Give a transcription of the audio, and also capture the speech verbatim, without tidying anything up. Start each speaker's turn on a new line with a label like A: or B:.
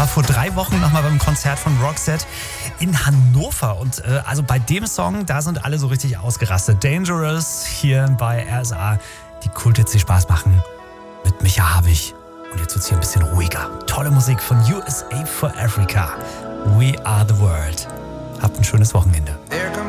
A: war vor drei Wochen nochmal beim Konzert von Roxette in Hannover. Und äh, also bei dem Song, da sind alle so richtig ausgerastet. Dangerous hier bei R S A. Die Kulthits, die Spaß machen mit Micha Habich. Und jetzt wird's hier ein bisschen ruhiger. Tolle Musik von U S A for Africa. We are the world. Habt ein schönes Wochenende.